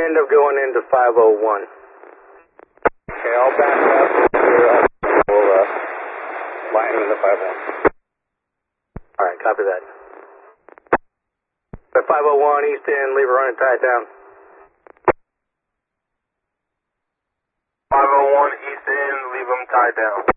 end up going into 501. Okay, I'll back up. We'll line in the 501. Alright, copy that. 501 East End, leave her running tied down. 501 East End, leave them tied down.